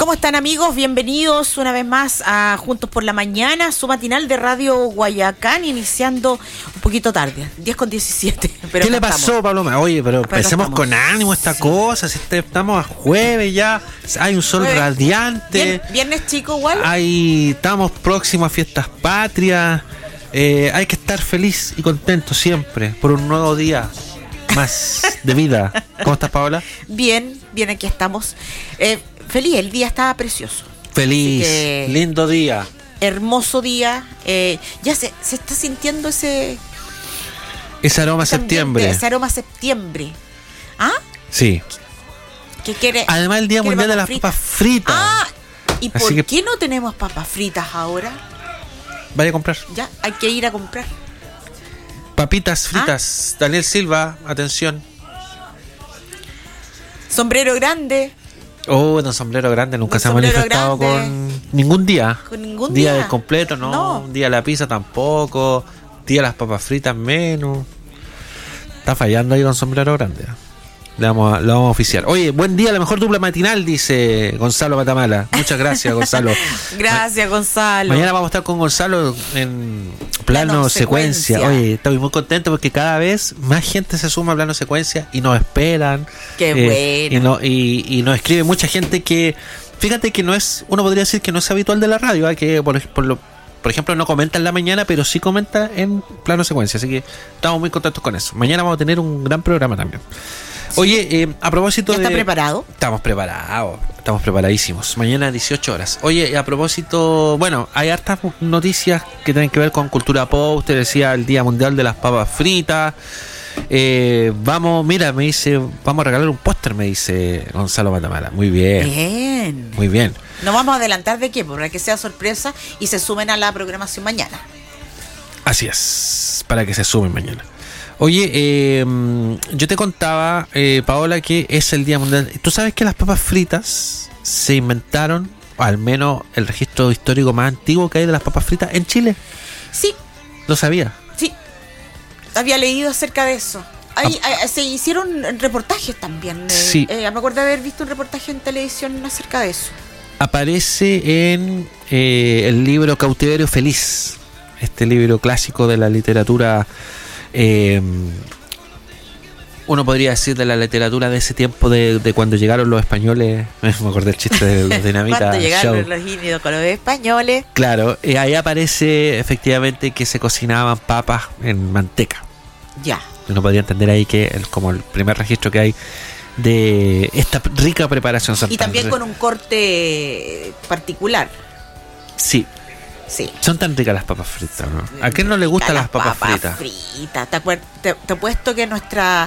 ¿Cómo están, amigos? Bienvenidos una vez más a Juntos por la Mañana, su matinal de Radio Guayacán, iniciando un poquito tarde, 10:17. Pero ¿qué le pasó, Paloma? Oye, pero empecemos con ánimo esta cosa, si estamos a jueves ya, hay un sol radiante. Viernes chico igual. Estamos próximos a fiestas patrias, hay que estar feliz y contento siempre por un nuevo día más de vida. ¿Cómo estás, Paola? Bien, aquí estamos. Feliz, el día está precioso. Feliz, lindo día. Hermoso día. Ya se está sintiendo ese aroma septiembre. Ese aroma septiembre. ¿Ah? Sí. ¿Qué quiere? Además, el Día Mundial de las Papas Fritas. Ah, ¿y por qué no tenemos papas fritas ahora? Vaya a comprar. Ya, hay que ir a comprar. Papitas fritas. Daniel Silva, atención. Sombrero grande. Oh, don Sombrero Grande nunca se ha manifestado con ningún día. Con ningún día. Día del completo, no. Día de la pizza tampoco. Día de las papas fritas menos. Está fallando ahí don Sombrero Grande. Lo vamos a oficiar. Oye, buen día, la mejor dupla matinal, dice Gonzalo Matamala. Muchas gracias, Gonzalo. Gracias, Gonzalo. Mañana vamos a estar con Gonzalo en plano secuencia. Oye, estoy muy contento porque cada vez más gente se suma a plano secuencia y nos esperan. Qué bueno. Y nos escribe mucha gente que, fíjate que no es, uno podría decir que no es habitual de la radio, que por ejemplo no comenta en la mañana, pero sí comenta en plano secuencia. Así que estamos muy contentos con eso. Mañana vamos a tener un gran programa también. Oye, a propósito ¿Ya está preparado? Estamos preparados, estamos preparadísimos. Mañana 18 horas. Oye, a propósito, bueno, hay hartas noticias que tienen que ver con cultura pop. Usted decía el Día Mundial de las Papas Fritas. Vamos a regalar un póster, me dice Gonzalo Matamala. Muy bien. Muy bien. No vamos a adelantar de qué, para que sea sorpresa y se sumen a la programación mañana. Así es, para que se sumen mañana. Oye, yo te contaba, Paola, que es el Día Mundial. ¿Tú sabes que las papas fritas se inventaron, o al menos el registro histórico más antiguo que hay de las papas fritas, en Chile? Sí. ¿Lo sabía? Sí. Había leído acerca de eso. Se hicieron reportajes también. Sí. Me acuerdo de haber visto un reportaje en televisión acerca de eso. Aparece en el libro Cautiverio Feliz, este libro clásico de la literatura. Uno podría decir de la literatura de ese tiempo de cuando llegaron los españoles. Me acordé del chiste de los Dinamita. Cuando llegaron los indios con los españoles. Claro, ahí aparece efectivamente que se cocinaban papas en manteca. Ya. Uno podría entender ahí que es como el primer registro que hay de esta rica preparación. Y también con un corte particular. Sí. Sí. Son tan ricas las papas fritas, ¿no? ¿A quién no le gustan las papas fritas? Te apuesto que nuestra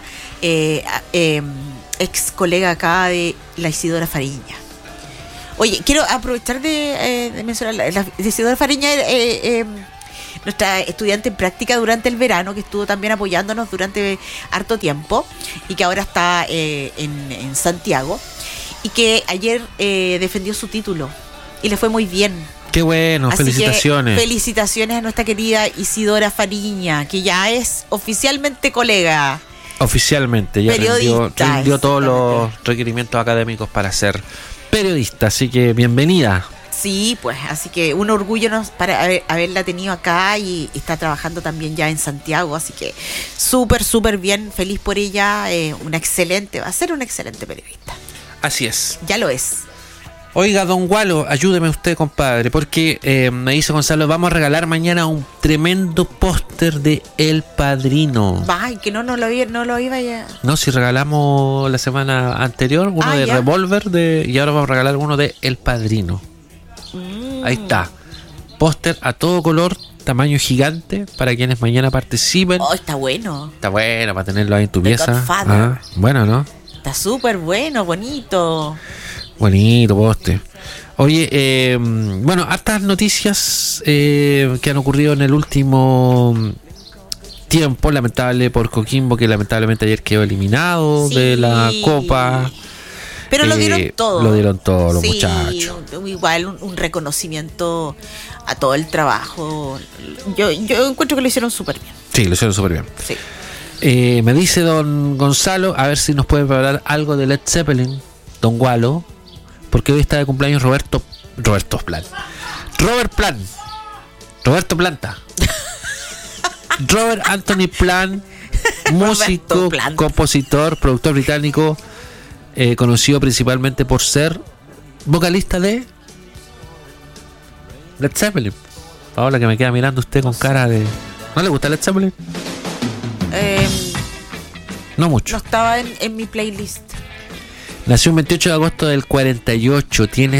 ex colega acá de la Isidora Fariña. Oye, quiero aprovechar de mencionar la Isidora Fariña, nuestra estudiante en práctica durante el verano, que estuvo también apoyándonos durante harto tiempo y que ahora está en Santiago, y que ayer defendió su título y le fue muy bien. Qué bueno, así felicitaciones. Felicitaciones a nuestra querida Isidora Fariña, que ya es oficialmente colega. Oficialmente, ya rindió todos los requerimientos académicos para ser periodista, así que bienvenida. Sí, pues, así que un orgullo para haberla tenido acá, y está trabajando también ya en Santiago, así que súper bien, feliz por ella, va a ser una excelente periodista. Así es. Ya lo es. Oiga, don Gualo, ayúdeme usted, compadre, porque me dice Gonzalo, vamos a regalar mañana un tremendo póster de El Padrino. Ay, que no lo iba ya. No, si regalamos la semana anterior uno de ya. Revolver y ahora vamos a regalar uno de El Padrino. Ahí está. Póster a todo color, tamaño gigante, para quienes mañana participen. Oh, está bueno. Está bueno para tenerlo ahí en tu pieza. Bueno, ¿no? Está súper bueno, bonito. Bonito poste. Oye, bueno, hartas noticias que han ocurrido en el último tiempo. Lamentable por Coquimbo, que lamentablemente ayer quedó eliminado de la Copa. Pero lo dieron todo. Lo dieron todo, los muchachos. Igual un reconocimiento a todo el trabajo. Yo encuentro que lo hicieron súper bien. Sí, lo hicieron súper bien. Sí. Me dice don Gonzalo, a ver si nos puede preparar algo de Led Zeppelin, don Gualo, porque hoy está de cumpleaños Roberto Plant. Roberto Planta. Robert Anthony Plant, músico, compositor, productor británico, conocido principalmente por ser vocalista de Led Zeppelin. Paola, que me queda mirando usted con cara de... ¿No le gusta Led Zeppelin? No mucho. No estaba en mi playlist. Nació el 28 de agosto del 48. Tiene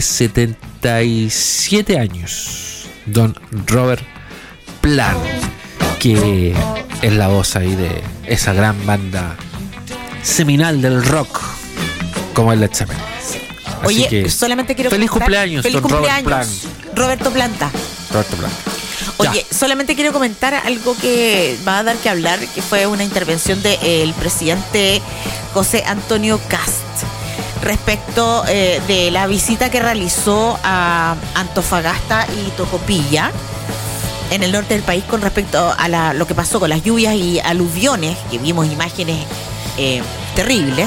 77 años. Don Robert Plant, que es la voz ahí de esa gran banda seminal del rock como el Led Zeppelin. Oye, solamente quiero feliz cumpleaños, feliz don cumpleaños, Roberto Planta. Roberto Planta. Oye, solamente quiero comentar algo que va a dar que hablar, que fue una intervención del presidente José Antonio Kast respecto de la visita que realizó a Antofagasta y Tocopilla en el norte del país con respecto a lo que pasó con las lluvias y aluviones, que vimos imágenes terribles.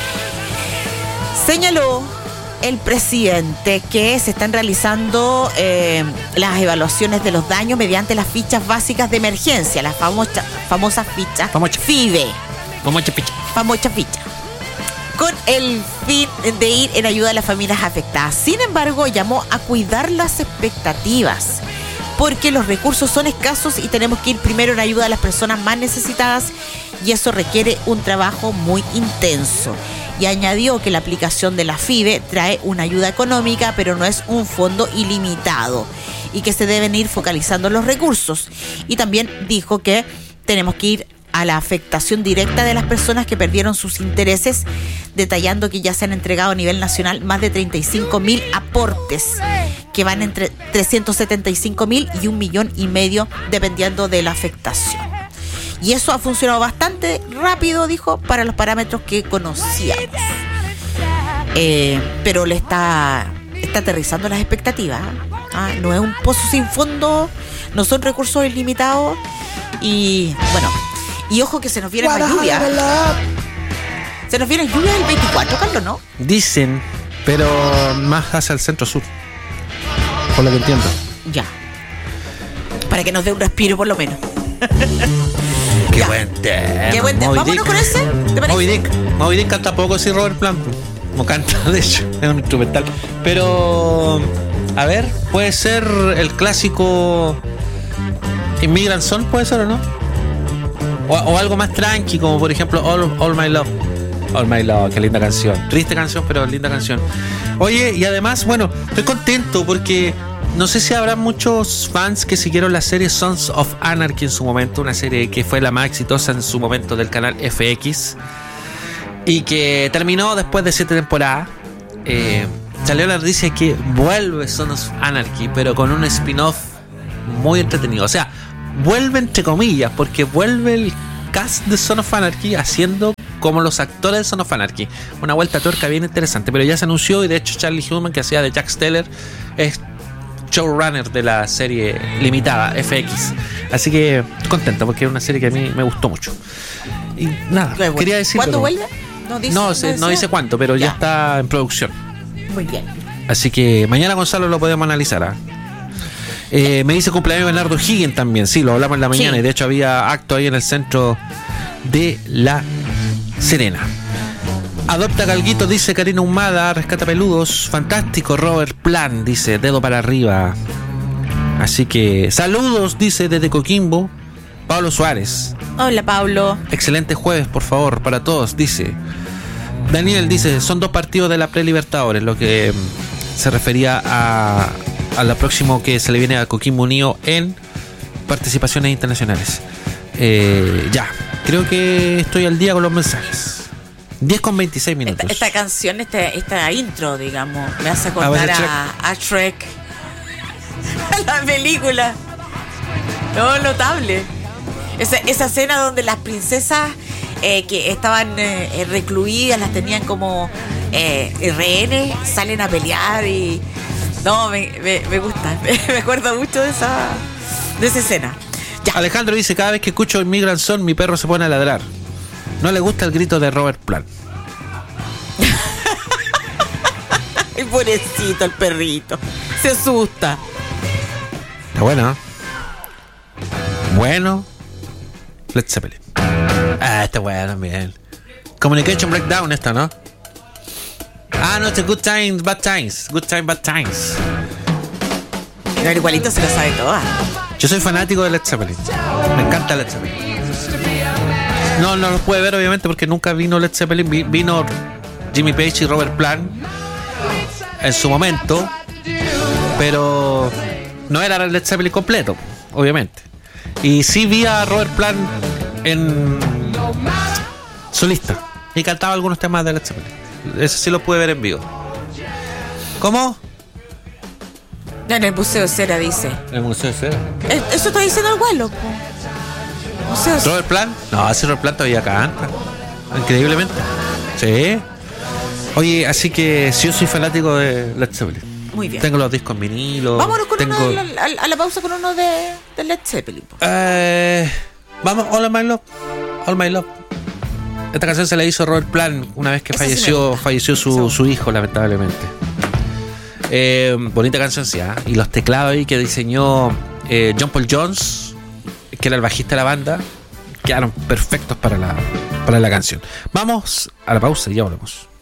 Señaló el presidente que se están realizando las evaluaciones de los daños mediante las fichas básicas de emergencia, las famosas fichas FIDE. Famosa ficha. Con el fin de ir en ayuda a las familias afectadas. Sin embargo, llamó a cuidar las expectativas, porque los recursos son escasos y tenemos que ir primero en ayuda a las personas más necesitadas, y eso requiere un trabajo muy intenso. Y añadió que la aplicación de la FIDE trae una ayuda económica, pero no es un fondo ilimitado, y que se deben ir focalizando los recursos. Y también dijo que tenemos que ir a la afectación directa de las personas que perdieron sus intereses, detallando que ya se han entregado a nivel nacional más de 35.000 aportes, que van entre 375.000 y 1,5 millones, dependiendo de la afectación. Y eso ha funcionado bastante rápido, dijo, para los parámetros que conocíamos. Pero le está aterrizando las expectativas. No es un pozo sin fondo, no son recursos ilimitados. Y bueno, y ojo que se nos viene la lluvia. Se nos viene lluvia el 24, Carlos, ¿no? Dicen, pero más hacia el centro-sur, por lo que entiendo. Ya. Para que nos dé un respiro, por lo menos. Qué buen tema. Qué buen tema. Vámonos con ese. Moby Dick canta poco, sí, Robert Plant. No canta, de hecho, es un instrumental. Pero, a ver, puede ser el clásico Immigrant Song, puede ser o no. O algo más tranqui, como por ejemplo All My Love. All My Love, qué linda canción. Triste canción, pero linda canción. Oye, y además, bueno, estoy contento porque no sé si habrá muchos fans que siguieron la serie Sons of Anarchy en su momento, una serie que fue la más exitosa en su momento del canal FX y que terminó después de 7 temporadas. Salió la noticia que vuelve Sons of Anarchy, pero con un spin-off muy entretenido. O sea, vuelve entre comillas, porque vuelve el cast de Sons of Anarchy haciendo como los actores de Sons of Anarchy. Una vuelta a tuerca bien interesante, pero ya se anunció, y de hecho Charlie Hunnam, que hacía de Jack Steller, es showrunner de la serie limitada FX. Así que contento, porque es una serie que a mí me gustó mucho. Y nada, quería decir. ¿Cuándo vuelve? No dice cuánto, pero ya está en producción. Muy bien. Así que mañana, Gonzalo, lo podemos analizar. Me dice cumpleaños Bernardo Higgins también. Sí, lo hablamos en la mañana, y de hecho había acto ahí en el centro de La Serena. Adopta Galguito, dice Karina Humada. Rescata peludos. Fantástico, Robert Plant, dice, dedo para arriba. Así que saludos, dice desde Coquimbo Pablo Suárez. Hola, Pablo. Excelente jueves, por favor, para todos, dice. Daniel dice, son 2 partidos de la Pre-Libertadores, lo que se refería a lo próximo que se le viene a Coquimbo Unido en participaciones internacionales. Ya, creo que estoy al día con los mensajes. 10:26 minutos. Esta canción, esta intro, digamos, me hace acordar a Shrek. A la película. No, notable. Esa escena donde las princesas que estaban recluidas, las tenían como rehenes, salen a pelear y... No, me gusta. Me acuerdo mucho de esa escena. Ya. Alejandro dice, cada vez que escucho Immigrant Song, mi perro se pone a ladrar. No le gusta el grito de Robert Plant. ¿Y Pobrecito el perrito. Se asusta. Está bueno, ¿eh? Bueno. Led Zeppelin. Está bueno también. Communication Breakdown esta, ¿no? No, este Good Times, Bad Times. Good Times, Bad Times. Pero igualito se lo sabe toda. Yo soy fanático de Led Zeppelin. Me encanta Led Zeppelin. No lo pude ver obviamente porque nunca vino Led Zeppelin. Vino Jimmy Page y Robert Plant en su momento, pero no era Led Zeppelin completo, obviamente. Y sí vi a Robert Plant en solista y cantaba algunos temas de Led Zeppelin. Eso sí lo pude ver en vivo. ¿Cómo? En el Museo de Cera, dice. ¿En el Museo de Cera? Eso está diciendo el vuelo, po. Museo de ¿Robert Plant? No, ese Robert Plant todavía canta. Increíblemente. Sí. Oye, así que sí, yo soy fanático de Led Zeppelin. Muy bien. Tengo los discos en vinilo. Vámonos con uno a la pausa con uno de Led Zeppelin. Vamos, All My Love. All My Love. Esta canción se la hizo Robert Plant una vez que falleció su hijo, lamentablemente. Bonita canción, sí, ¿eh? Y los teclados ahí que diseñó John Paul Jones, que era el bajista de la banda, quedaron perfectos para la canción. Vamos a la pausa y ya volvemos.